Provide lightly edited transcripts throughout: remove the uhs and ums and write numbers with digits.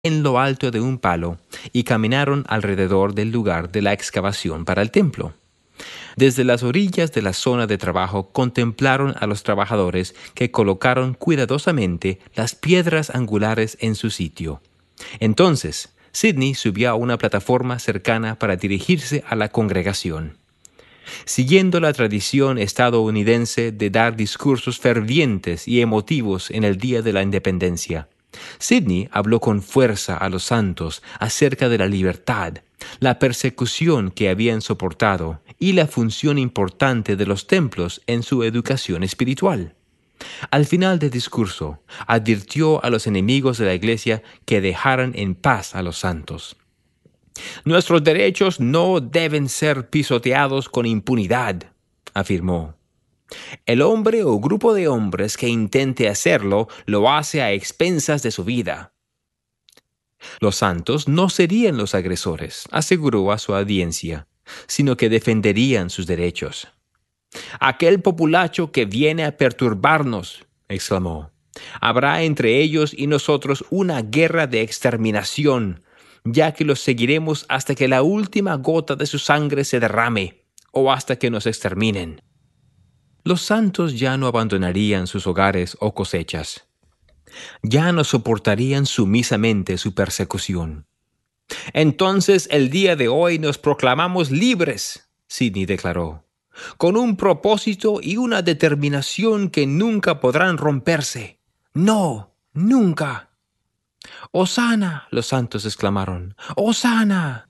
en lo alto de un palo y caminaron alrededor del lugar de la excavación para el templo. Desde las orillas de la zona de trabajo contemplaron a los trabajadores que colocaron cuidadosamente las piedras angulares en su sitio. Entonces, Sidney subió a una plataforma cercana para dirigirse a la congregación. Siguiendo la tradición estadounidense de dar discursos fervientes y emotivos en el Día de la Independencia, Sidney habló con fuerza a los santos acerca de la libertad, la persecución que habían soportado y la función importante de los templos en su educación espiritual. Al final del discurso, advirtió a los enemigos de la Iglesia que dejaran en paz a los santos. Nuestros derechos no deben ser pisoteados con impunidad, afirmó. El hombre o grupo de hombres que intente hacerlo lo hace a expensas de su vida. Los santos no serían los agresores, aseguró a su audiencia, sino que defenderían sus derechos. Aquel populacho que viene a perturbarnos, exclamó. Habrá entre ellos y nosotros una guerra de exterminación, ya que los seguiremos hasta que la última gota de su sangre se derrame, o hasta que nos exterminen. Los santos ya no abandonarían sus hogares o cosechas. Ya no soportarían sumisamente su persecución. Entonces el día de hoy nos proclamamos libres, Sidney declaró, con un propósito y una determinación que nunca podrán romperse. No, nunca. ¡Hosana!, los santos exclamaron. ¡Hosana!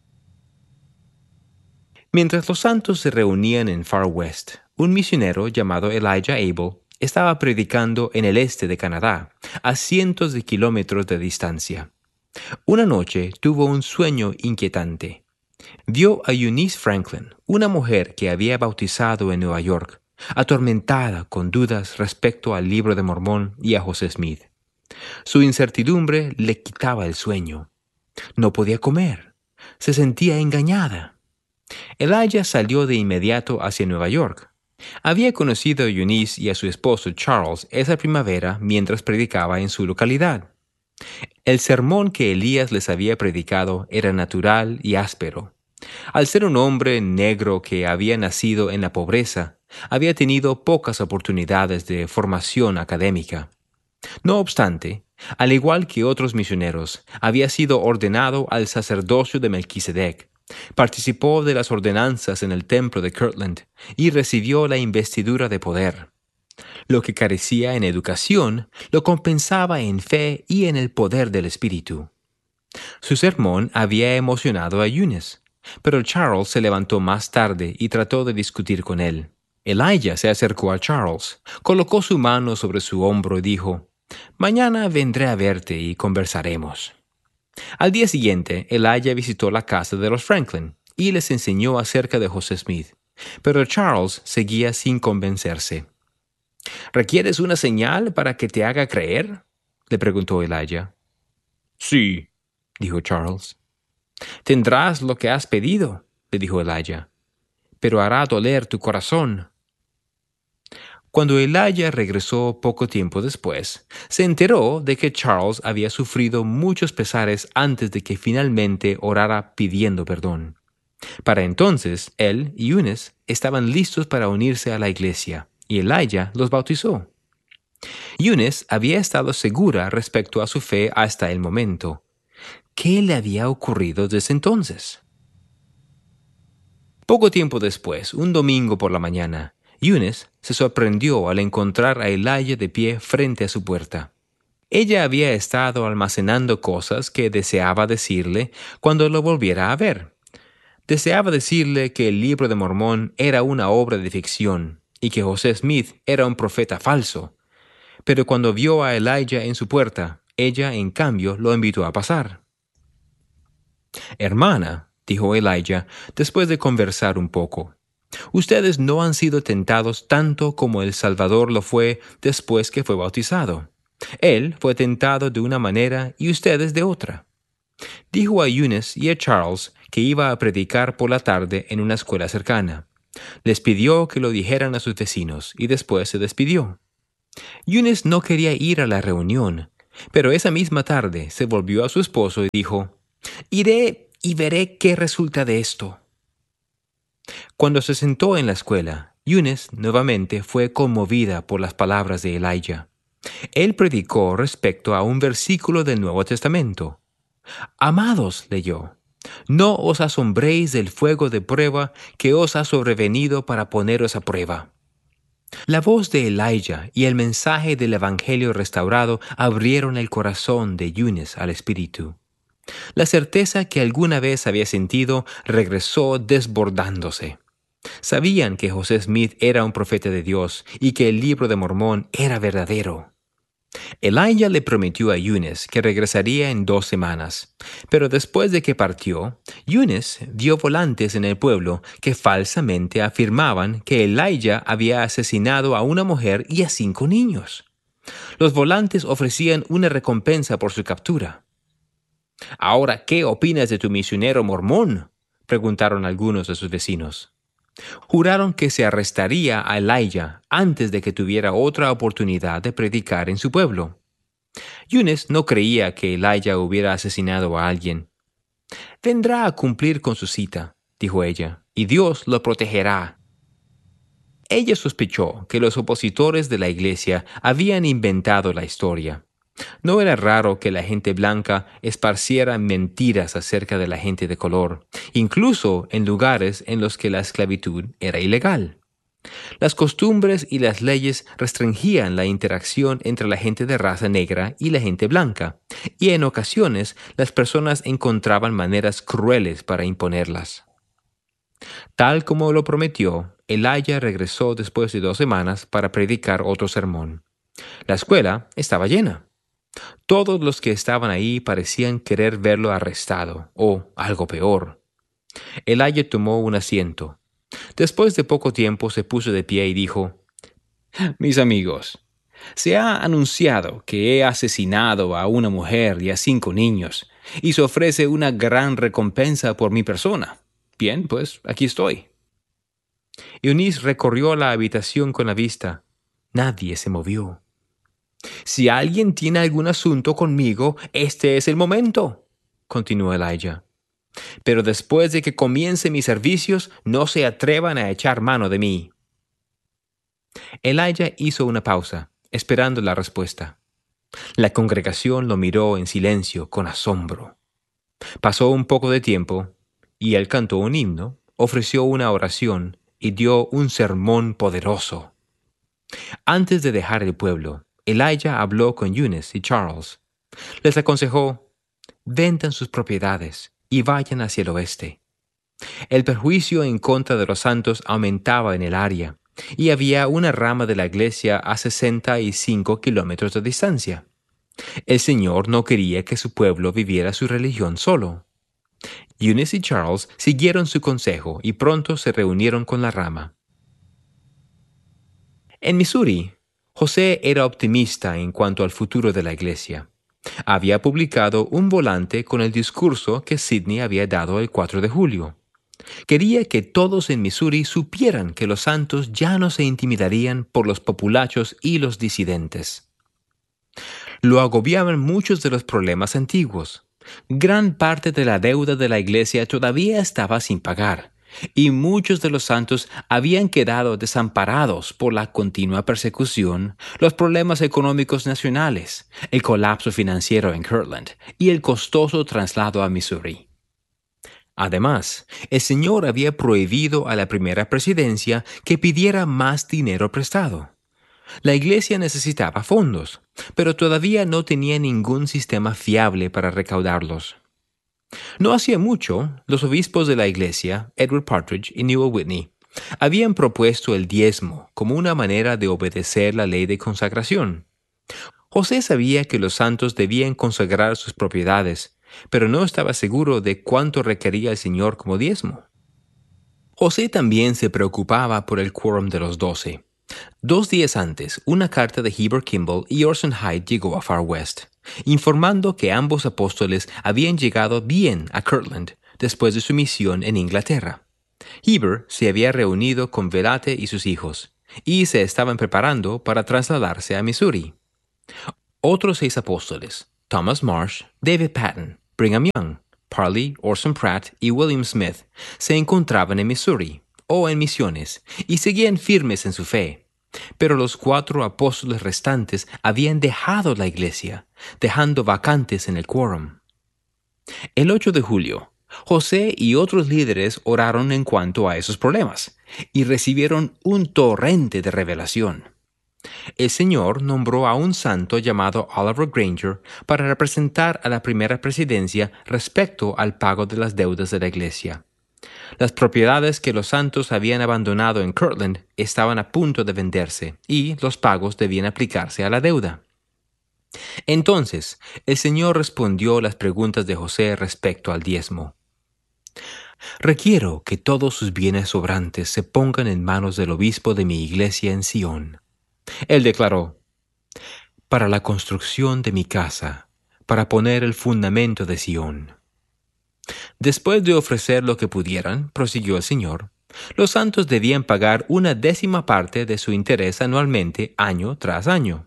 Mientras los santos se reunían en Far West, un misionero llamado Elijah Abel estaba predicando en el este de Canadá, a cientos de kilómetros de distancia. Una noche tuvo un sueño inquietante. Vio a Eunice Franklin, una mujer que había bautizado en Nueva York, atormentada con dudas respecto al Libro de Mormón y a José Smith. Su incertidumbre le quitaba el sueño. No podía comer. Se sentía engañada. Elijah salió de inmediato hacia Nueva York. Había conocido a Eunice y a su esposo Charles esa primavera mientras predicaba en su localidad. El sermón que Elías les había predicado era natural y áspero. Al ser un hombre negro que había nacido en la pobreza, había tenido pocas oportunidades de formación académica. No obstante, al igual que otros misioneros, había sido ordenado al sacerdocio de Melquisedec, participó de las ordenanzas en el templo de Kirtland y recibió la investidura de poder. Lo que carecía en educación lo compensaba en fe y en el poder del Espíritu. Su sermón había emocionado a Eunice, pero Charles se levantó más tarde y trató de discutir con él. Elijah se acercó a Charles, colocó su mano sobre su hombro y dijo, «Mañana vendré a verte y conversaremos». Al día siguiente, Elijah visitó la casa de los Franklin y les enseñó acerca de José Smith, pero Charles seguía sin convencerse. «¿Requieres una señal para que te haga creer?», le preguntó Elijah. «Sí», dijo Charles. «Tendrás lo que has pedido», le dijo Elijah, «pero hará doler tu corazón». Cuando Elijah regresó poco tiempo después, se enteró de que Charles había sufrido muchos pesares antes de que finalmente orara pidiendo perdón. Para entonces, él y Eunice estaban listos para unirse a la iglesia, y Elijah los bautizó. Eunice había estado segura respecto a su fe hasta el momento. ¿Qué le había ocurrido desde entonces? Poco tiempo después, un domingo por la mañana, Eunice se sorprendió al encontrar a Elijah de pie frente a su puerta. Ella había estado almacenando cosas que deseaba decirle cuando lo volviera a ver. Deseaba decirle que el Libro de Mormón era una obra de ficción y que José Smith era un profeta falso. Pero cuando vio a Elijah en su puerta, ella, en cambio, lo invitó a pasar. «Hermana», dijo Elijah, después de conversar un poco, «ustedes no han sido tentados tanto como el Salvador lo fue después que fue bautizado. Él fue tentado de una manera y ustedes de otra». Dijo a Eunice y a Charles que iba a predicar por la tarde en una escuela cercana. Les pidió que lo dijeran a sus vecinos y después se despidió. Eunice no quería ir a la reunión, Pero esa misma tarde se volvió a su esposo y dijo, «Iré y veré qué resulta de esto». Cuando se sentó en la escuela, Eunice nuevamente fue conmovida por las palabras de Elijah. Él predicó respecto a un versículo del Nuevo Testamento. «Amados», leyó, «no os asombréis del fuego de prueba que os ha sobrevenido para poneros a prueba». La voz de Elijah y el mensaje del Evangelio restaurado abrieron el corazón de Eunice al Espíritu. La certeza que alguna vez había sentido regresó desbordándose. Sabían que José Smith era un profeta de Dios y que el libro de Mormón era verdadero. Elijah le prometió a Eunice que regresaría en 2 semanas, pero después de que partió, Eunice vio volantes en el pueblo que falsamente afirmaban que Elijah había asesinado a una mujer y a 5 niños. Los volantes ofrecían una recompensa por su captura. «Ahora, ¿qué opinas de tu misionero mormón?», preguntaron algunos de sus vecinos. Juraron que se arrestaría a Elijah antes de que tuviera otra oportunidad de predicar en su pueblo. Eunice no creía que Elijah hubiera asesinado a alguien. «Vendrá a cumplir con su cita», dijo ella, «y Dios lo protegerá». Ella sospechó que los opositores de la iglesia habían inventado la historia. No era raro que la gente blanca esparciera mentiras acerca de la gente de color, incluso en lugares en los que la esclavitud era ilegal. Las costumbres y las leyes restringían la interacción entre la gente de raza negra y la gente blanca, y en ocasiones las personas encontraban maneras crueles para imponerlas. Tal como lo prometió, Elijah regresó después de 2 semanas para predicar otro sermón. La escuela estaba llena. Todos los que estaban ahí parecían querer verlo arrestado, o algo peor. Elijah tomó un asiento. Después de poco tiempo se puso de pie y dijo, «Mis amigos, se ha anunciado que he asesinado a una mujer y a 5 niños, y se ofrece una gran recompensa por mi persona. Bien, pues aquí estoy». Eunice recorrió la habitación con la vista. Nadie se movió. «Si alguien tiene algún asunto conmigo, este es el momento», continuó Elijah. «Pero después de que comience mis servicios, no se atrevan a echar mano de mí». Elijah hizo una pausa, esperando la respuesta. La congregación lo miró en silencio, con asombro. Pasó un poco de tiempo, y él cantó un himno, ofreció una oración y dio un sermón poderoso. Antes de dejar el pueblo, Elijah habló con Eunice y Charles. Les aconsejó, «Vendan sus propiedades y vayan hacia el oeste». El perjuicio en contra de los santos aumentaba en el área, y había una rama de la iglesia a 65 kilómetros de distancia. El Señor no quería que su pueblo viviera su religión solo. Eunice y Charles siguieron su consejo y pronto se reunieron con la rama. En Missouri, José era optimista en cuanto al futuro de la iglesia. Había publicado un volante con el discurso que Sidney había dado el 4 de julio. Quería que todos en Missouri supieran que los santos ya no se intimidarían por los populachos y los disidentes. Lo agobiaban muchos de los problemas antiguos. Gran parte de la deuda de la iglesia todavía estaba sin pagar, y muchos de los santos habían quedado desamparados por la continua persecución, los problemas económicos nacionales, el colapso financiero en Kirtland y el costoso traslado a Missouri. Además, el Señor había prohibido a la primera presidencia que pidiera más dinero prestado. La iglesia necesitaba fondos, pero todavía no tenía ningún sistema fiable para recaudarlos. No hacía mucho, los obispos de la iglesia, Edward Partridge y Newell Whitney, habían propuesto el diezmo como una manera de obedecer la ley de consagración. José sabía que los santos debían consagrar sus propiedades, pero no estaba seguro de cuánto requería el Señor como diezmo. José también se preocupaba por el quórum de los 12. 2 días antes, una carta de Heber Kimball y Orson Hyde llegó a Far West, informando que ambos apóstoles habían llegado bien a Kirtland después de su misión en Inglaterra. Heber se había reunido con Velate y sus hijos, y se estaban preparando para trasladarse a Missouri. Otros 6 apóstoles, Thomas Marsh, David Patton, Brigham Young, Parley, Orson Pratt y William Smith, se encontraban en Missouri o en misiones y seguían firmes en su fe. Pero los 4 apóstoles restantes habían dejado la iglesia, dejando vacantes en el quórum. El 8 de julio, José y otros líderes oraron en cuanto a esos problemas y recibieron un torrente de revelación. El Señor nombró a un santo llamado Oliver Granger para representar a la primera presidencia respecto al pago de las deudas de la iglesia. Las propiedades que los santos habían abandonado en Kirtland estaban a punto de venderse y los pagos debían aplicarse a la deuda. Entonces, el Señor respondió las preguntas de José respecto al diezmo. Requiero que todos sus bienes sobrantes se pongan en manos del obispo de mi iglesia en Sion. Él declaró, para la construcción de mi casa, para poner el fundamento de Sion. Después de ofrecer lo que pudieran, prosiguió el Señor, los santos debían pagar 1/10 parte de su interés anualmente, año tras año.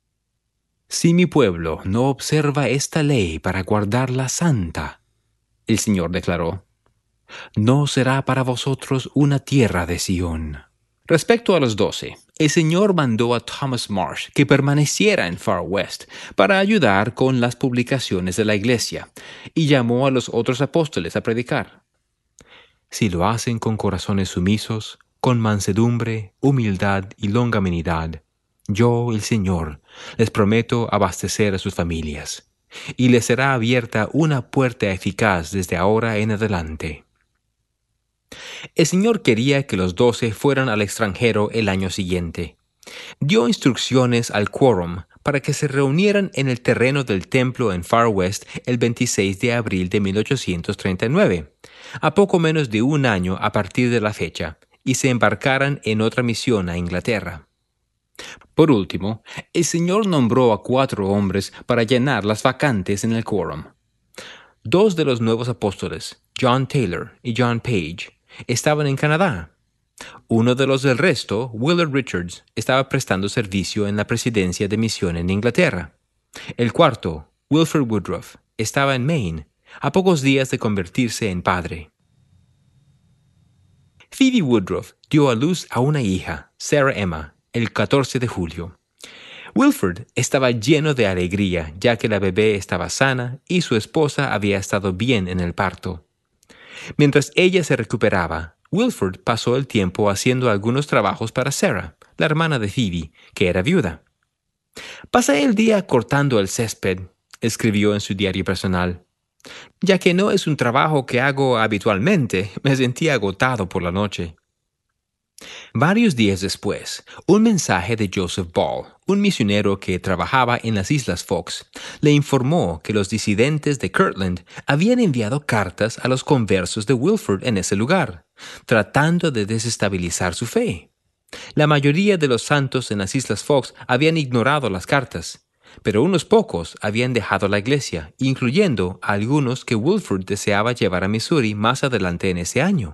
Si mi pueblo no observa esta ley para guardarla santa, el Señor declaró, no será para vosotros una tierra de Sion. Respecto a los 12, el Señor mandó a Thomas Marsh que permaneciera en Far West para ayudar con las publicaciones de la iglesia y llamó a los otros apóstoles a predicar. Si lo hacen con corazones sumisos, con mansedumbre, humildad y longanimidad, yo, el Señor, les prometo abastecer a sus familias, y les será abierta una puerta eficaz desde ahora en adelante. El Señor quería que los 12 fueran al extranjero el año siguiente. Dio instrucciones al quórum para que se reunieran en el terreno del templo en Far West el 26 de abril de 1839, a poco menos de un año a partir de la fecha, y se embarcaran en otra misión a Inglaterra. Por último, el Señor nombró a 4 hombres para llenar las vacantes en el quórum. 2 de los nuevos apóstoles, John Taylor y John Page, estaban en Canadá. Uno de los del resto, Willard Richards, estaba prestando servicio en la presidencia de misión en Inglaterra. El cuarto, Wilford Woodruff, estaba en Maine, a pocos días de convertirse en padre. Phoebe Woodruff dio a luz a una hija, Sarah Emma, el 14 de julio. Wilford estaba lleno de alegría, ya que la bebé estaba sana y su esposa había estado bien en el parto. Mientras ella se recuperaba, Wilford pasó el tiempo haciendo algunos trabajos para Sarah, la hermana de Phoebe, que era viuda. Pasé el día cortando el césped, escribió en su diario personal. Ya que no es un trabajo que hago habitualmente, me sentí agotado por la noche. Varios días después, un mensaje de Joseph Ball, un misionero que trabajaba en las Islas Fox, le informó que los disidentes de Kirtland habían enviado cartas a los conversos de Wilford en ese lugar, tratando de desestabilizar su fe. La mayoría de los santos en las Islas Fox habían ignorado las cartas, pero unos pocos habían dejado la iglesia, incluyendo a algunos que Wilford deseaba llevar a Missouri más adelante en ese año.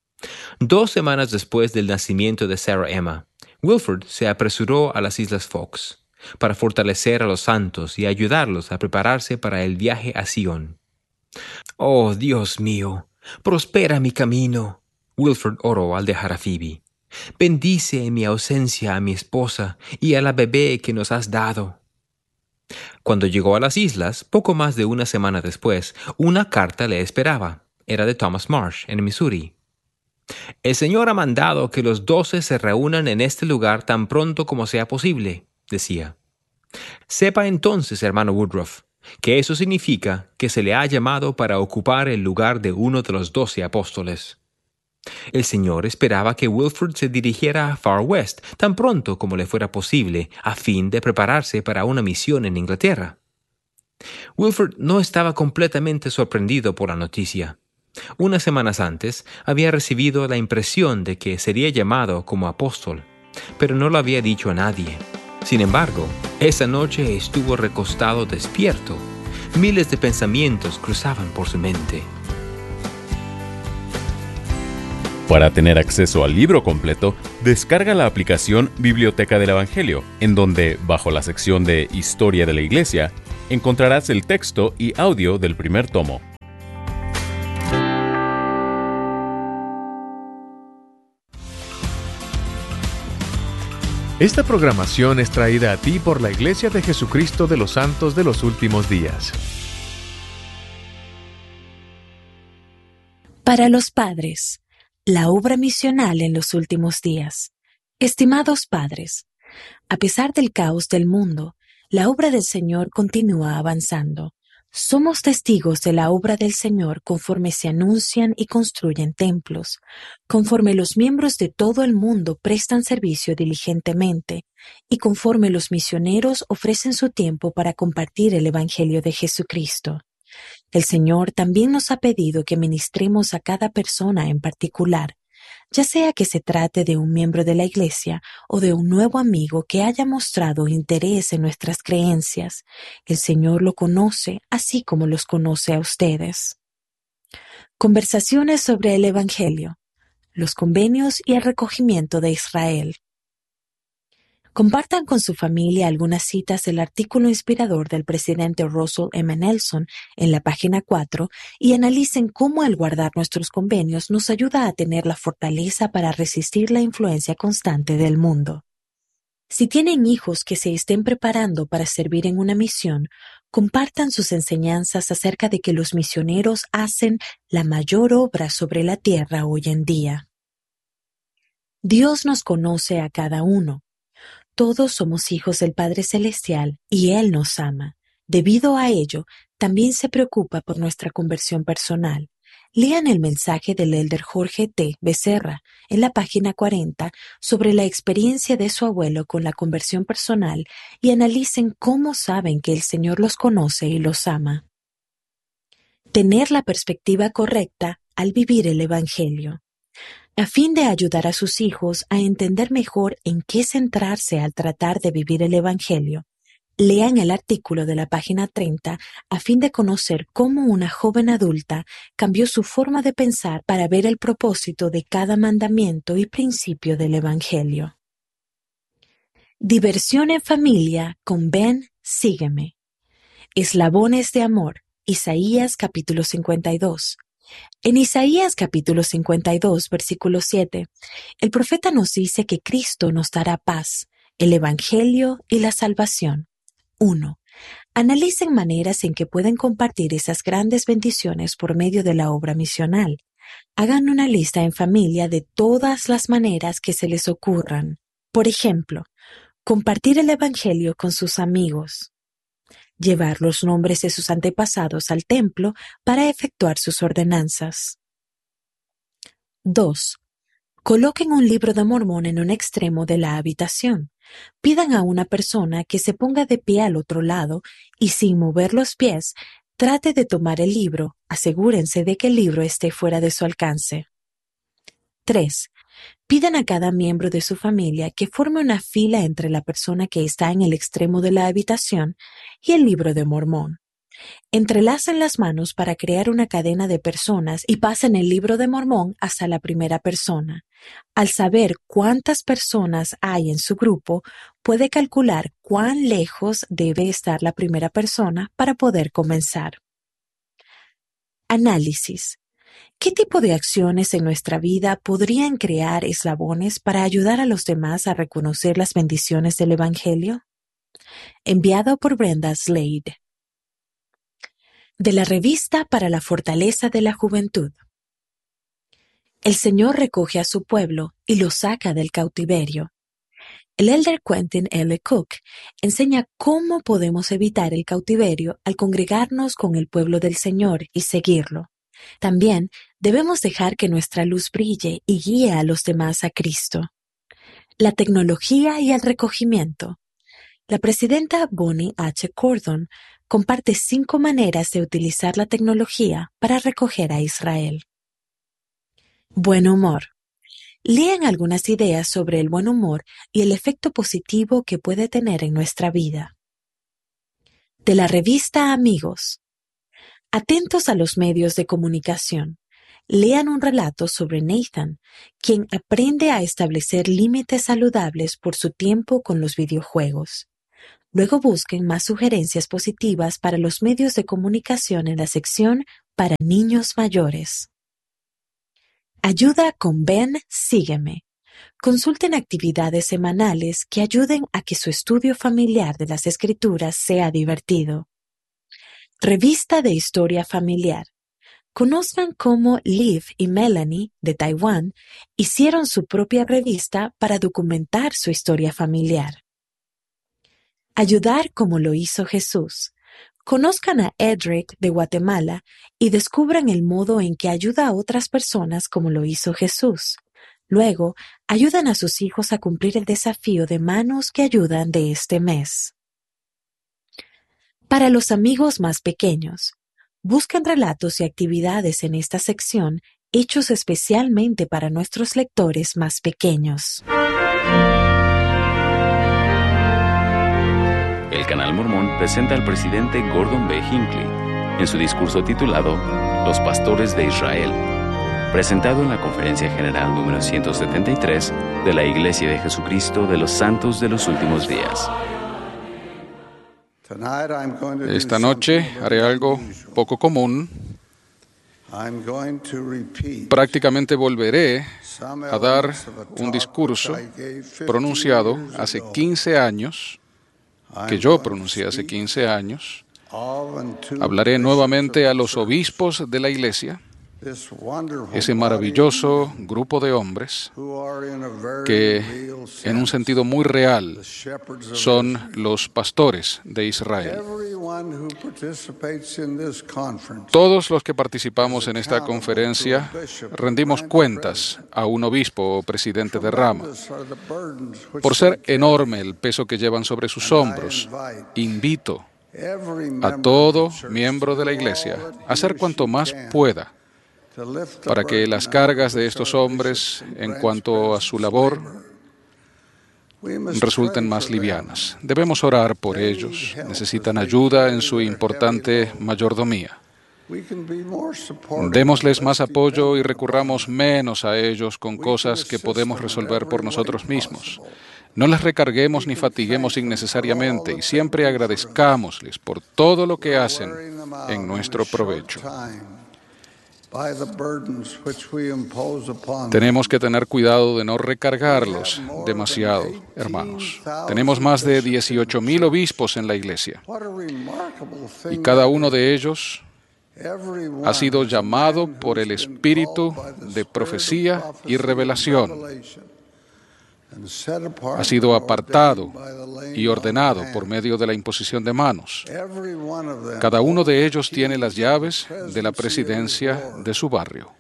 2 semanas después del nacimiento de Sarah Emma, Wilford se apresuró a las Islas Fox para fortalecer a los santos y ayudarlos a prepararse para el viaje a Sion. «Oh, Dios mío, prospera mi camino», Wilford oró al dejar a Phoebe. «Bendice en mi ausencia a mi esposa y a la bebé que nos has dado». Cuando llegó a las islas, poco más de una semana después, una carta le esperaba. Era de Thomas Marsh, en Missouri. «El Señor ha mandado que los 12 se reúnan en este lugar tan pronto como sea posible», decía. «Sepa entonces, hermano Woodruff, que eso significa que se le ha llamado para ocupar el lugar de uno de los 12 apóstoles». El Señor esperaba que Wilford se dirigiera a Far West tan pronto como le fuera posible, a fin de prepararse para una misión en Inglaterra. Wilford no estaba completamente sorprendido por la noticia. Unas semanas antes había recibido la impresión de que sería llamado como apóstol, pero no lo había dicho a nadie. Sin embargo, esa noche estuvo recostado despierto. Miles de pensamientos cruzaban por su mente. Para tener acceso al libro completo, descarga la aplicación Biblioteca del Evangelio, en donde, bajo la sección de Historia de la Iglesia, encontrarás el texto y audio del primer tomo. Esta programación es traída a ti por la Iglesia de Jesucristo de los Santos de los Últimos Días. Para los padres, la obra misional en los últimos días. Estimados padres, a pesar del caos del mundo, la obra del Señor continúa avanzando. Somos testigos de la obra del Señor conforme se anuncian y construyen templos, conforme los miembros de todo el mundo prestan servicio diligentemente y conforme los misioneros ofrecen su tiempo para compartir el Evangelio de Jesucristo. El Señor también nos ha pedido que ministremos a cada persona en particular, ya sea que se trate de un miembro de la Iglesia o de un nuevo amigo que haya mostrado interés en nuestras creencias. El Señor lo conoce, así como los conoce a ustedes. Conversaciones sobre el Evangelio, los convenios y el recogimiento de Israel. Compartan con su familia algunas citas del artículo inspirador del presidente Russell M. Nelson en la página 4 y analicen cómo el guardar nuestros convenios nos ayuda a tener la fortaleza para resistir la influencia constante del mundo. Si tienen hijos que se estén preparando para servir en una misión, compartan sus enseñanzas acerca de que los misioneros hacen la mayor obra sobre la tierra hoy en día. Dios nos conoce a cada uno. Todos somos hijos del Padre Celestial y Él nos ama. Debido a ello, también se preocupa por nuestra conversión personal. Lean el mensaje del elder Jorge T. Becerra en la página 40 sobre la experiencia de su abuelo con la conversión personal y analicen cómo saben que el Señor los conoce y los ama. Tener la perspectiva correcta al vivir el Evangelio. A fin de ayudar a sus hijos a entender mejor en qué centrarse al tratar de vivir el Evangelio, lean el artículo de la página 30 a fin de conocer cómo una joven adulta cambió su forma de pensar para ver el propósito de cada mandamiento y principio del Evangelio. Diversión en familia con Ven, sígueme. Eslabones de amor. Isaías capítulo 52. En Isaías capítulo 52, versículo 7, el profeta nos dice que Cristo nos dará paz, el Evangelio y la salvación. 1. Analicen maneras en que pueden compartir esas grandes bendiciones por medio de la obra misional. Hagan una lista en familia de todas las maneras que se les ocurran. Por ejemplo, compartir el Evangelio con sus amigos. Llevar los nombres de sus antepasados al templo para efectuar sus ordenanzas. 2. Coloquen un libro de Mormón en un extremo de la habitación. Pidan a una persona que se ponga de pie al otro lado y sin mover los pies, trate de tomar el libro. Asegúrense de que el libro esté fuera de su alcance. 3. Pidan a cada miembro de su familia que forme una fila entre la persona que está en el extremo de la habitación y el libro de Mormón. Entrelacen las manos para crear una cadena de personas y pasen el libro de Mormón hasta la primera persona. Al saber cuántas personas hay en su grupo, puede calcular cuán lejos debe estar la primera persona para poder comenzar. Análisis. ¿Qué tipo de acciones en nuestra vida podrían crear eslabones para ayudar a los demás a reconocer las bendiciones del Evangelio? Enviado por Brenda Slade. De la revista para la fortaleza de la juventud. El Señor recoge a su pueblo y lo saca del cautiverio. El elder Quentin L. Cook enseña cómo podemos evitar el cautiverio al congregarnos con el pueblo del Señor y seguirlo. También debemos dejar que nuestra luz brille y guíe a los demás a Cristo. La tecnología y el recogimiento. La presidenta Bonnie H. Cordon comparte 5 maneras de utilizar la tecnología para recoger a Israel. Buen humor. Lean algunas ideas sobre el buen humor y el efecto positivo que puede tener en nuestra vida. De la revista Amigos. Atentos a los medios de comunicación. lean un relato sobre Nathan, quien aprende a establecer límites saludables por su tiempo con los videojuegos. Luego busquen más sugerencias positivas para los medios de comunicación en la sección para niños mayores. Ayuda con Ven, Sígueme. Consulten actividades semanales que ayuden a que su estudio familiar de las Escrituras sea divertido. Revista de Historia Familiar. Conozcan cómo Liv y Melanie, de Taiwán, hicieron su propia revista para documentar su historia familiar. Ayudar como lo hizo Jesús. Conozcan a Edric, de Guatemala, y descubran el modo en que ayuda a otras personas como lo hizo Jesús. Luego, ayudan a sus hijos a cumplir el desafío de Manos que Ayudan de este mes. Para los amigos más pequeños, buscan relatos y actividades en esta sección hechos especialmente para nuestros lectores más pequeños. El Canal Mormón presenta al presidente Gordon B. Hinckley en su discurso titulado Los Pastores de Israel, presentado en la Conferencia General número 173 de la Iglesia de Jesucristo de los Santos de los Últimos Días. Esta noche haré algo poco común. Prácticamente volveré a dar un discurso pronunciado hace 15 años, que yo pronuncié hace 15 años. Hablaré nuevamente a los obispos de la Iglesia, ese maravilloso grupo de hombres que, en un sentido muy real, son los pastores de Israel. Todos los que participamos en esta conferencia rendimos cuentas a un obispo o presidente de rama. Por ser enorme el peso que llevan sobre sus hombros, invito a todo miembro de la Iglesia a hacer cuanto más pueda para que las cargas de estos hombres en cuanto a su labor resulten más livianas. Debemos orar por ellos. Necesitan ayuda en su importante mayordomía. Démosles más apoyo y recurramos menos a ellos con cosas que podemos resolver por nosotros mismos. No les recarguemos ni fatiguemos innecesariamente y siempre agradezcámosles por todo lo que hacen en nuestro provecho. Tenemos que tener cuidado de no recargarlos demasiado, hermanos. Tenemos más de 18,000 obispos en la Iglesia y cada uno de ellos ha sido llamado por el Espíritu de profecía y revelación. Ha sido apartado y ordenado por medio de la imposición de manos. Cada uno de ellos tiene las llaves de la presidencia de su barrio.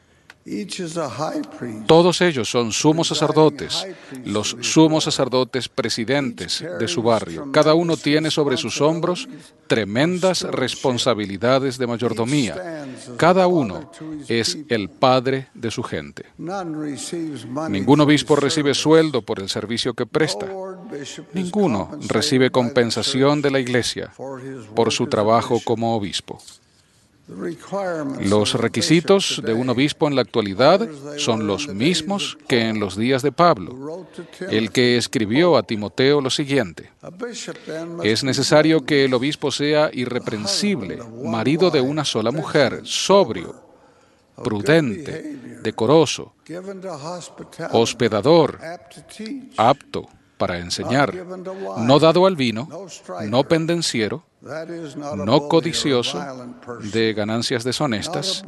Todos ellos son sumos sacerdotes, los sumos sacerdotes presidentes de su barrio. Cada uno tiene sobre sus hombros tremendas responsabilidades de mayordomía. Cada uno es el padre de su gente. Ningún obispo recibe sueldo por el servicio que presta. Ninguno recibe compensación de la Iglesia por su trabajo como obispo. Los requisitos de un obispo en la actualidad son los mismos que en los días de Pablo, el que escribió a Timoteo lo siguiente: es necesario que el obispo sea irreprensible, marido de una sola mujer, sobrio, prudente, decoroso, hospedador, apto para enseñar, no dado al vino, no pendenciero, no codicioso de ganancias deshonestas,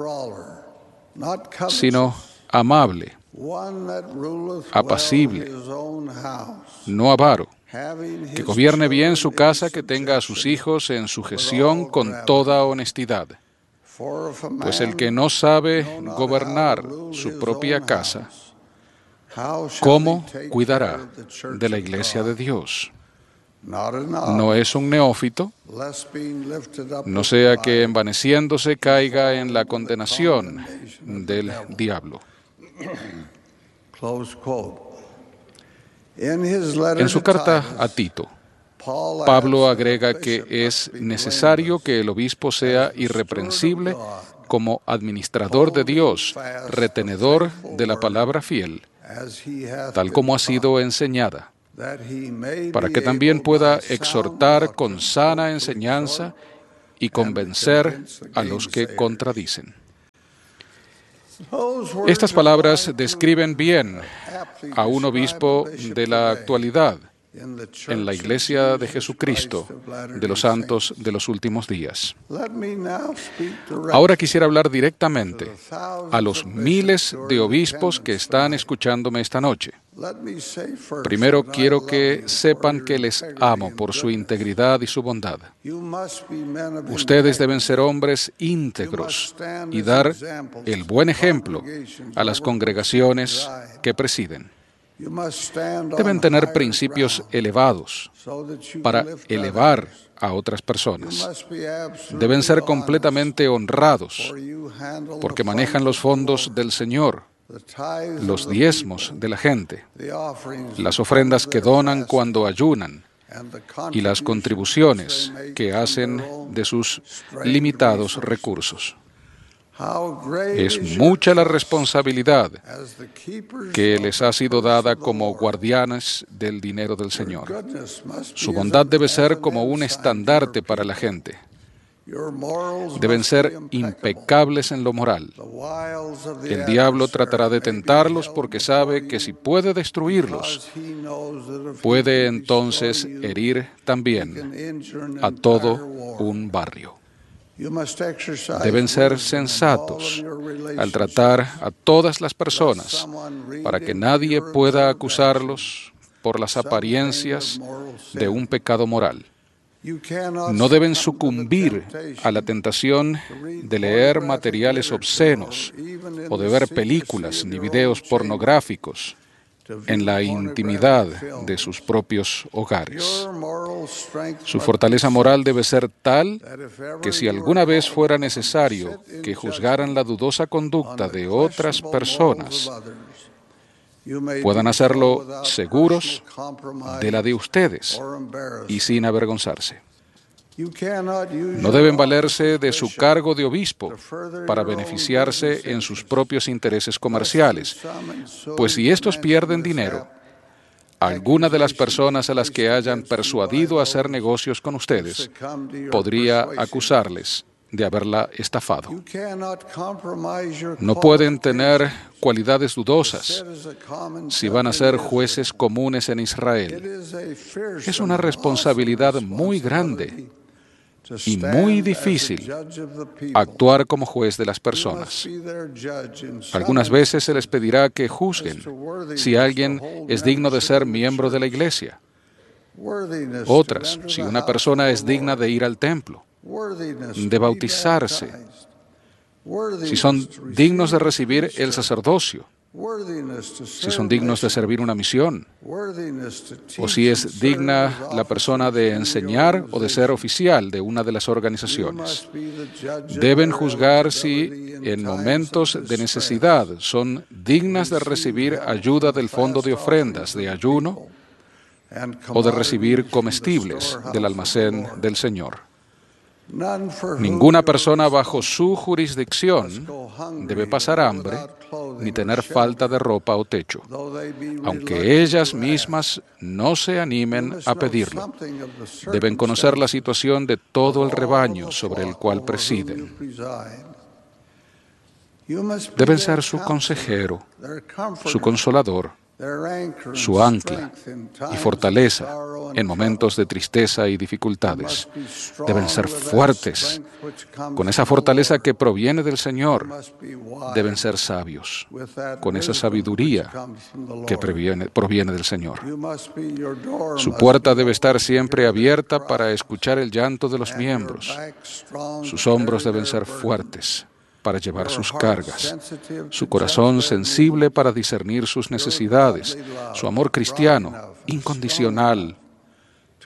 sino amable, apacible, no avaro, que gobierne bien su casa, que tenga a sus hijos en sujeción con toda honestidad. Pues el que no sabe gobernar su propia casa, ¿cómo cuidará de la Iglesia de Dios? No es un neófito, no sea que envaneciéndose caiga en la condenación del diablo. En su carta a Tito, Pablo agrega que es necesario que el obispo sea irreprensible, como administrador de Dios, retenedor de la palabra fiel, tal como ha sido enseñada, para que también pueda exhortar con sana enseñanza y convencer a los que contradicen. Estas palabras describen bien a un obispo de la actualidad en la Iglesia de Jesucristo de los santos de los últimos días. Ahora quisiera hablar directamente a los miles de obispos que están escuchándome esta noche. Primero quiero que sepan que les amo por su integridad y su bondad. Ustedes deben ser hombres íntegros y dar el buen ejemplo a las congregaciones que presiden. Deben tener principios elevados para elevar a otras personas. Deben ser completamente honrados porque manejan los fondos del Señor, los diezmos de la gente, las ofrendas que donan cuando ayunan y las contribuciones que hacen de sus limitados recursos. Es mucha la responsabilidad que les ha sido dada como guardianes del dinero del Señor. Su bondad debe ser como un estandarte para la gente. Deben ser impecables en lo moral. El diablo tratará de tentarlos porque sabe que si puede destruirlos, puede entonces herir también a todo un barrio. Deben ser sensatos al tratar a todas las personas para que nadie pueda acusarlos por las apariencias de un pecado moral. No deben sucumbir a la tentación de leer materiales obscenos o de ver películas ni videos pornográficos en la intimidad de sus propios hogares. Su fortaleza moral debe ser tal que si alguna vez fuera necesario que juzgaran la dudosa conducta de otras personas, puedan hacerlo seguros de la de ustedes y sin avergonzarse. No deben valerse de su cargo de obispo para beneficiarse en sus propios intereses comerciales, pues si estos pierden dinero, alguna de las personas a las que hayan persuadido a hacer negocios con ustedes podría acusarles de haberla estafado. No pueden tener cualidades dudosas si van a ser jueces comunes en Israel. Es una responsabilidad muy grande y muy difícil actuar como juez de las personas. Algunas veces se les pedirá que juzguen si alguien es digno de ser miembro de la iglesia. Otras, si una persona es digna de ir al templo, de bautizarse, si son dignos de recibir el sacerdocio, si son dignos de servir una misión, o si es digna la persona de enseñar o de ser oficial de una de las organizaciones. Deben juzgar si en momentos de necesidad son dignas de recibir ayuda del fondo de ofrendas de ayuno o de recibir comestibles del almacén del Señor. Ninguna persona bajo su jurisdicción debe pasar hambre ni tener falta de ropa o techo, aunque ellas mismas no se animen a pedirlo. Deben conocer la situación de todo el rebaño sobre el cual presiden. Deben ser su consejero, su consolador, su ancla y fortaleza en momentos de tristeza y dificultades. Deben ser fuertes, con esa fortaleza que proviene del Señor. Deben ser sabios, con esa sabiduría que proviene del Señor. Su puerta debe estar siempre abierta para escuchar el llanto de los miembros. Sus hombros deben ser fuertes para llevar sus cargas, su corazón sensible para discernir sus necesidades, su amor cristiano incondicional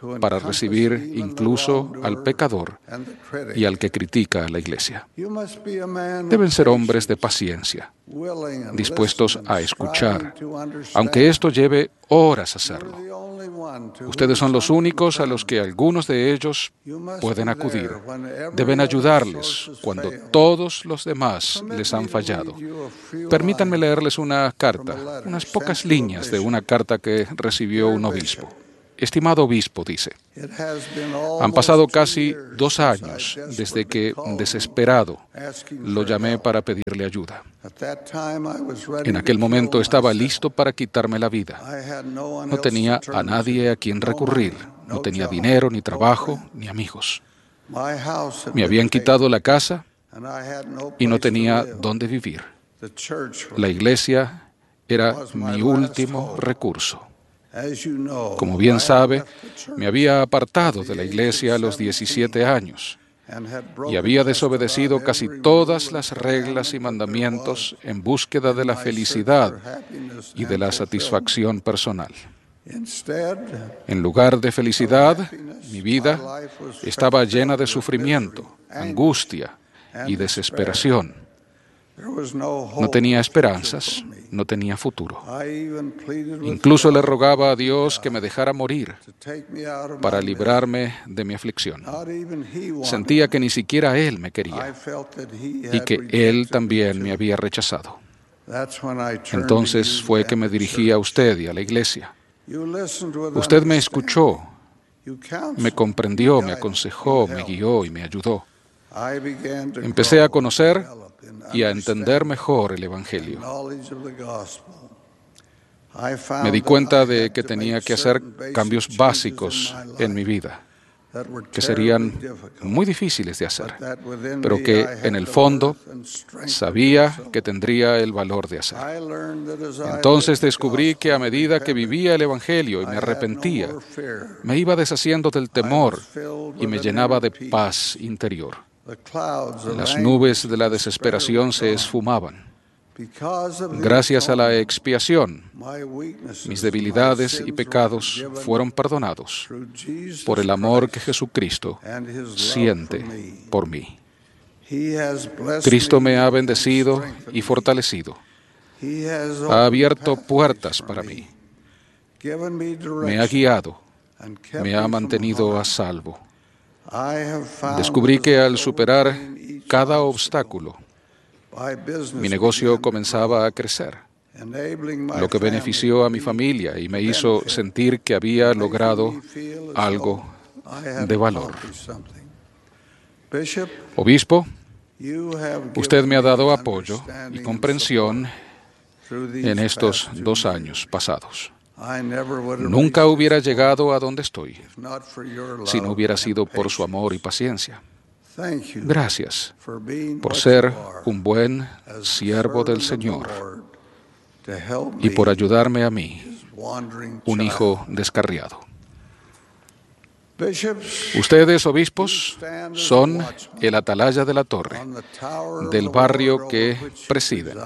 para recibir incluso al pecador y al que critica a la Iglesia. Deben ser hombres de paciencia, dispuestos a escuchar, aunque esto lleve horas hacerlo. Ustedes son los únicos a los que algunos de ellos pueden acudir. Deben ayudarles cuando todos los demás les han fallado. Permítanme leerles una carta, unas pocas líneas de una carta que recibió un obispo. Estimado obispo, dice, han pasado casi 2 años desde que, desesperado, lo llamé para pedirle ayuda. En aquel momento estaba listo para quitarme la vida. No tenía a nadie a quien recurrir. No tenía dinero, ni trabajo, ni amigos. Me habían quitado la casa y no tenía dónde vivir. La iglesia era mi último recurso. Como bien sabe, me había apartado de la iglesia a los 17 años y había desobedecido casi todas las reglas y mandamientos en búsqueda de la felicidad y de la satisfacción personal. En lugar de felicidad, mi vida estaba llena de sufrimiento, angustia y desesperación. No tenía esperanzas, no tenía futuro. Incluso le rogaba a Dios que me dejara morir para librarme de mi aflicción. Sentía que ni siquiera Él me quería y que Él también me había rechazado. Entonces fue que me dirigí a usted y a la iglesia. Usted me escuchó, me comprendió, me aconsejó, me guió y me ayudó. Empecé a conocer y a entender mejor el Evangelio. Me di cuenta de que tenía que hacer cambios básicos en mi vida, que serían muy difíciles de hacer, pero que en el fondo sabía que tendría el valor de hacer. Entonces descubrí que a medida que vivía el Evangelio y me arrepentía, me iba deshaciendo del temor y me llenaba de paz interior. Las nubes de la desesperación se esfumaban. Gracias a la expiación, mis debilidades y pecados fueron perdonados por el amor que Jesucristo siente por mí. Cristo me ha bendecido y fortalecido. Ha abierto puertas para mí. Me ha guiado. Me ha mantenido a salvo. Descubrí que al superar cada obstáculo, mi negocio comenzaba a crecer, lo que benefició a mi familia y me hizo sentir que había logrado algo de valor. Obispo, usted me ha dado apoyo y comprensión en estos 2 años pasados. Nunca hubiera llegado a donde estoy si no hubiera sido por su amor y paciencia. Gracias por ser un buen siervo del Señor y por ayudarme a mí, un hijo descarriado. Ustedes, obispos, son el atalaya de la torre del barrio que presiden.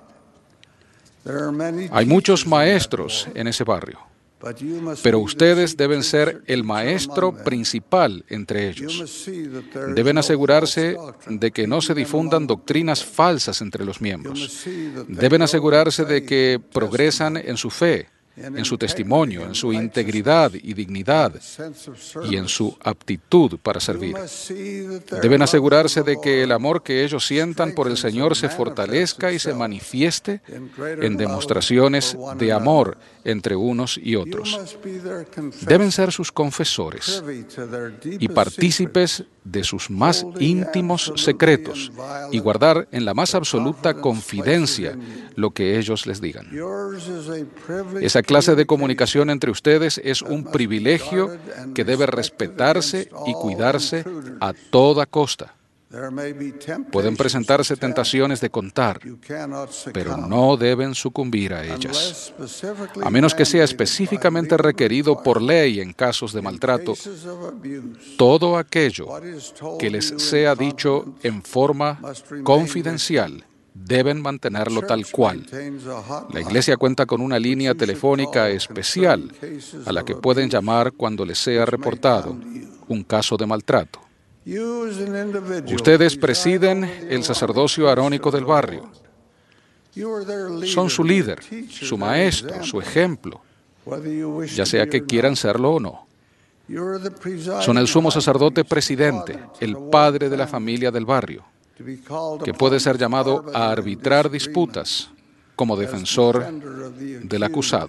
Hay muchos maestros en ese barrio, pero ustedes deben ser el maestro principal entre ellos. Deben asegurarse de que no se difundan doctrinas falsas entre los miembros. Deben asegurarse de que progresan en su fe, en su testimonio, en su integridad y dignidad y en su aptitud para servir. Deben asegurarse de que el amor que ellos sientan por el Señor se fortalezca y se manifieste en demostraciones de amor entre unos y otros. Deben ser sus confesores y partícipes de sus más íntimos secretos y guardar en la más absoluta confidencia lo que ellos les digan. Esa clase de comunicación entre ustedes es un privilegio que debe respetarse y cuidarse a toda costa. Pueden presentarse tentaciones de contar, pero no deben sucumbir a ellas. A menos que sea específicamente requerido por ley en casos de maltrato, todo aquello que les sea dicho en forma confidencial deben mantenerlo tal cual. La iglesia cuenta con una línea telefónica especial a la que pueden llamar cuando les sea reportado un caso de maltrato. Ustedes presiden el sacerdocio arónico del barrio. Son su líder, su maestro, su ejemplo, ya sea que quieran serlo o no. Son el sumo sacerdote presidente, el padre de la familia del barrio, que puede ser llamado a arbitrar disputas como defensor del acusado.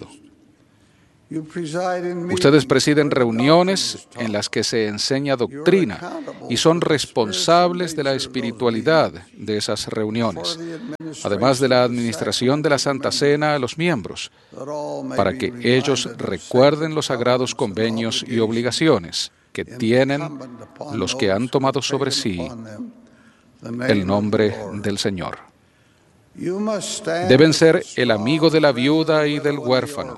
Ustedes presiden reuniones en las que se enseña doctrina y son responsables de la espiritualidad de esas reuniones, además de la administración de la Santa Cena a los miembros, para que ellos recuerden los sagrados convenios y obligaciones que tienen los que han tomado sobre sí el nombre del Señor. Deben ser el amigo de la viuda y del huérfano,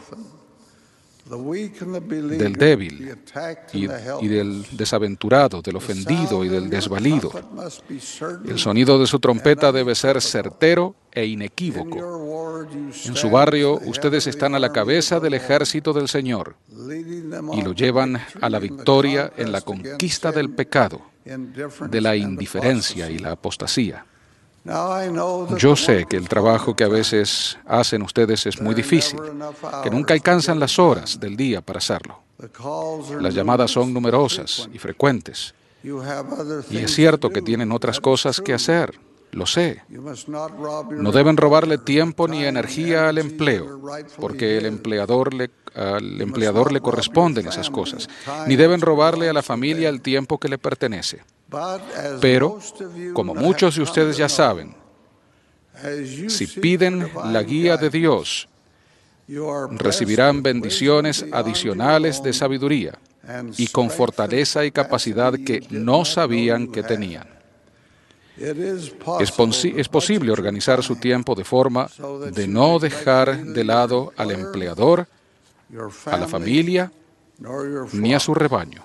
del débil y del desaventurado, del ofendido y del desvalido. El sonido de su trompeta debe ser certero e inequívoco. En su barrio, ustedes están a la cabeza del ejército del Señor y lo llevan a la victoria en la conquista del pecado, de la indiferencia y la apostasía. Yo sé que el trabajo que a veces hacen ustedes es muy difícil, que nunca alcanzan las horas del día para hacerlo. Las llamadas son numerosas y frecuentes. Y es cierto que tienen otras cosas que hacer, lo sé. No deben robarle tiempo ni energía al empleo, porque al empleador le corresponden esas cosas. Ni deben robarle a la familia el tiempo que le pertenece. Pero, como muchos de ustedes ya saben, si piden la guía de Dios, recibirán bendiciones adicionales de sabiduría y con fortaleza y capacidad que no sabían que tenían. Es posible organizar su tiempo de forma de no dejar de lado al empleador, a la familia, ni a su rebaño.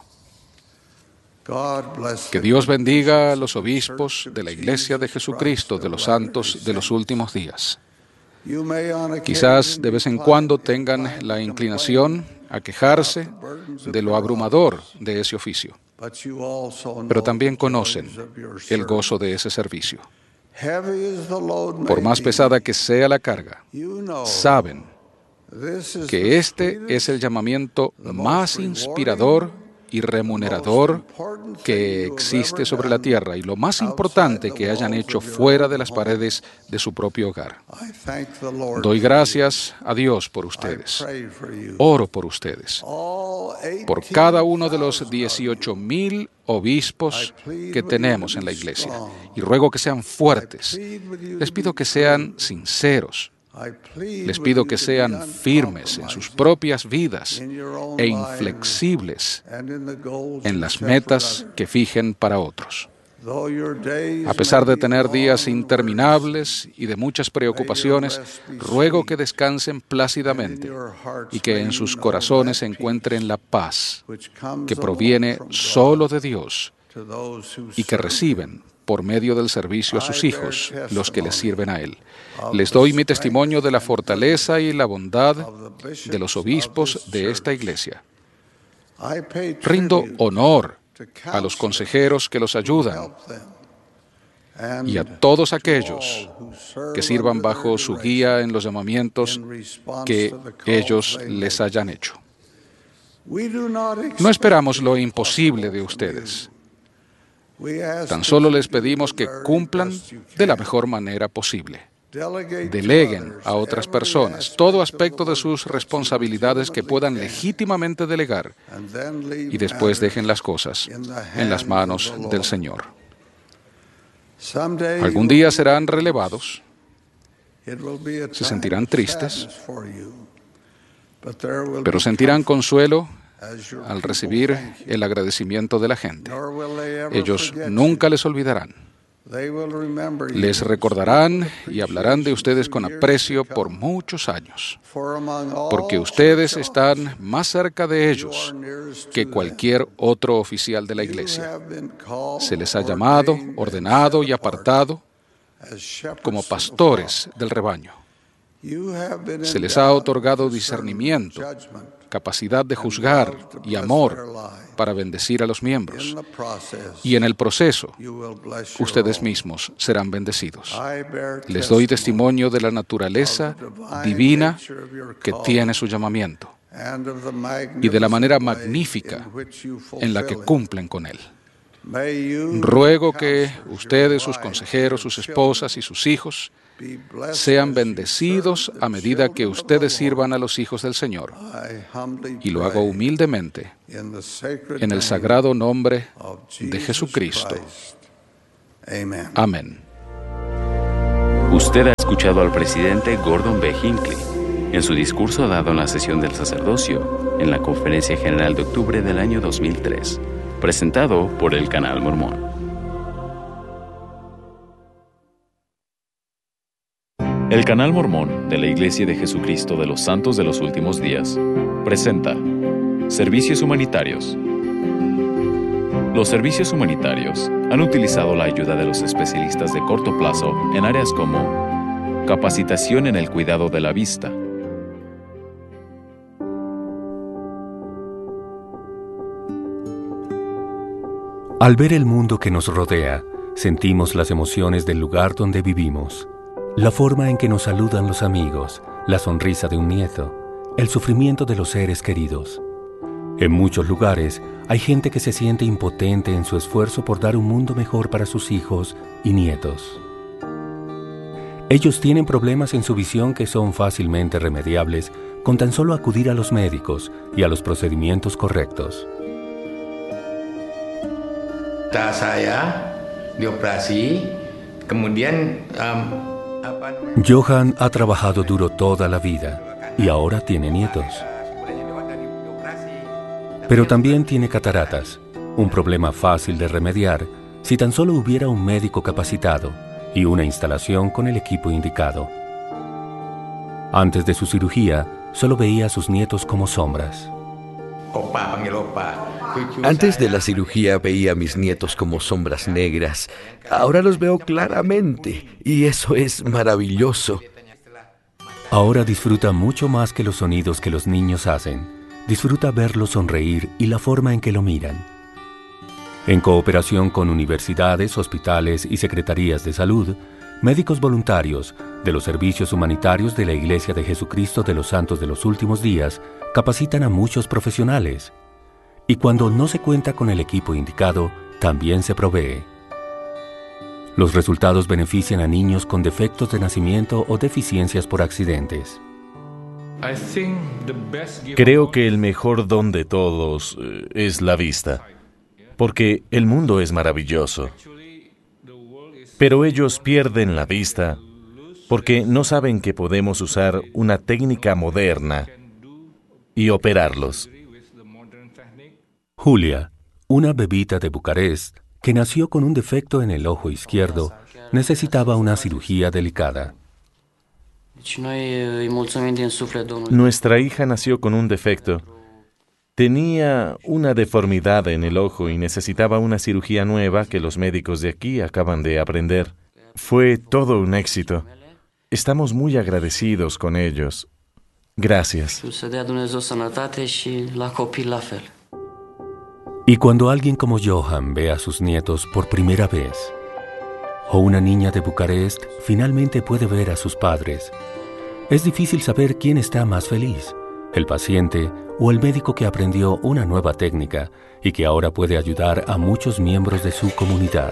Que Dios bendiga a los obispos de la Iglesia de Jesucristo de los Santos de los Últimos Días. Quizás de vez en cuando tengan la inclinación a quejarse de lo abrumador de ese oficio, pero también conocen el gozo de ese servicio. Por más pesada que sea la carga, saben que este es el llamamiento más inspirador y remunerador que existe sobre la tierra y lo más importante que hayan hecho fuera de las paredes de su propio hogar. Doy gracias a Dios por ustedes. Oro por ustedes. Por cada uno de los 18,000 obispos que tenemos en la iglesia. Y ruego que sean fuertes. Les pido que sean sinceros. Les pido que sean firmes en sus propias vidas e inflexibles en las metas que fijen para otros. A pesar de tener días interminables y de muchas preocupaciones, ruego que descansen plácidamente y que en sus corazones encuentren la paz que proviene solo de Dios y que reciben por medio del servicio a sus hijos, los que les sirven a Él. Les doy mi testimonio de la fortaleza y la bondad de los obispos de esta iglesia. Rindo honor a los consejeros que los ayudan y a todos aquellos que sirvan bajo su guía en los llamamientos que ellos les hayan hecho. No esperamos lo imposible de ustedes. Tan solo les pedimos que cumplan de la mejor manera posible. Deleguen a otras personas todo aspecto de sus responsabilidades que puedan legítimamente delegar y después dejen las cosas en las manos del Señor. Algún día serán relevados, se sentirán tristes, pero sentirán consuelo al recibir el agradecimiento de la gente. Ellos nunca les olvidarán. Les recordarán y hablarán de ustedes con aprecio por muchos años, porque ustedes están más cerca de ellos que cualquier otro oficial de la iglesia. Se les ha llamado, ordenado y apartado como pastores del rebaño. Se les ha otorgado discernimiento, capacidad de juzgar y amor para bendecir a los miembros. Y en el proceso, ustedes mismos serán bendecidos. Les doy testimonio de la naturaleza divina que tiene su llamamiento y de la manera magnífica en la que cumplen con él. Ruego que ustedes, sus consejeros, sus esposas y sus hijos sean bendecidos a medida que ustedes sirvan a los hijos del Señor. Y lo hago humildemente en el sagrado nombre de Jesucristo. Amén. Usted ha escuchado al presidente Gordon B. Hinckley en su discurso dado en la sesión del sacerdocio en la Conferencia General de octubre del año 2003, presentado por el Canal Mormón. El Canal Mormón de la Iglesia de Jesucristo de los Santos de los Últimos Días presenta Servicios Humanitarios. Los servicios humanitarios han utilizado la ayuda de los especialistas de corto plazo en áreas como capacitación en el cuidado de la vista, al ver el mundo que nos rodea, sentimos las emociones del lugar donde vivimos. La forma en que nos saludan los amigos, la sonrisa de un nieto, el sufrimiento de los seres queridos. En muchos lugares hay gente que se siente impotente en su esfuerzo por dar un mundo mejor para sus hijos y nietos. Ellos tienen problemas en su visión que son fácilmente remediables con tan solo acudir a los médicos y a los procedimientos correctos. Johan ha trabajado duro toda la vida y ahora tiene nietos. Pero también tiene cataratas, un problema fácil de remediar si tan solo hubiera un médico capacitado y una instalación con el equipo indicado. Antes de su cirugía, solo veía a sus nietos como sombras. Antes de la cirugía veía a mis nietos como sombras negras. Ahora los veo claramente y eso es maravilloso. Ahora disfruta mucho más que los sonidos que los niños hacen. Disfruta verlos sonreír y la forma en que lo miran. En cooperación con universidades, hospitales y secretarías de salud, médicos voluntarios de los servicios humanitarios de la Iglesia de Jesucristo de los Santos de los Últimos Días capacitan a muchos profesionales. Y cuando no se cuenta con el equipo indicado, también se provee. Los resultados benefician a niños con defectos de nacimiento o deficiencias por accidentes. Creo que el mejor don de todos es la vista, porque el mundo es maravilloso. Pero ellos pierden la vista porque no saben que podemos usar una técnica moderna y operarlos. Julia, una bebita de Bucarest que nació con un defecto en el ojo izquierdo, necesitaba una cirugía delicada. Nuestra hija nació con un defecto. Tenía una deformidad en el ojo y necesitaba una cirugía nueva que los médicos de aquí acaban de aprender. Fue todo un éxito. Estamos muy agradecidos con ellos. Gracias. Y cuando alguien como Johan ve a sus nietos por primera vez, o una niña de Bucarest finalmente puede ver a sus padres, es difícil saber quién está más feliz, el paciente o el médico que aprendió una nueva técnica y que ahora puede ayudar a muchos miembros de su comunidad.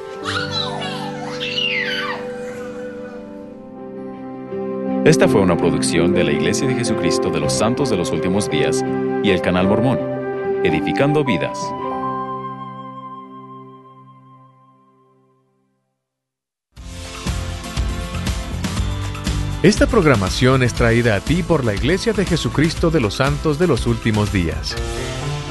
Esta fue una producción de la Iglesia de Jesucristo de los Santos de los Últimos Días y el Canal Mormón, edificando vidas. Esta programación es traída a ti por la Iglesia de Jesucristo de los Santos de los Últimos Días.